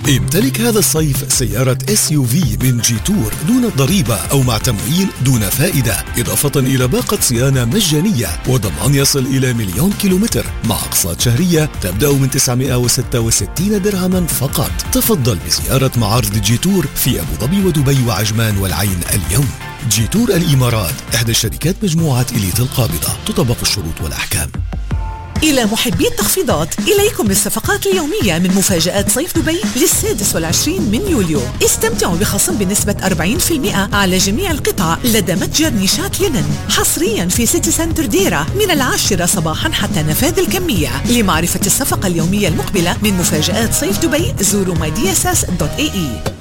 امتلك هذا الصيف سيارة SUV من جيتور دون ضريبة أو مع تمويل دون فائدة، إضافة إلى باقة صيانة مجانية وضمان يصل إلى 1,000,000 كيلومتر مع أقساط شهرية تبدأ من 966 درهما فقط. تفضل بزيارة معارض جيتور في أبو ظبي ودبي وعجمان والعين اليوم. جيتور الإمارات إحدى الشركات مجموعة إليت القابضة، تطبق الشروط والأحكام. إلى محبي التخفيضات، إليكم الصفقات اليومية من مفاجآت صيف دبي لل26 من يوليو. استمتعوا بخصم بنسبة 40% على جميع القطع لدى متجر نيشات لينن، حصريا في سيتي سنتر ديرة من 10 صباحا حتى نفاذ الكمية. لمعرفة الصفقة اليومية المقبلة من مفاجآت صيف دبي زوروا mydss.ae.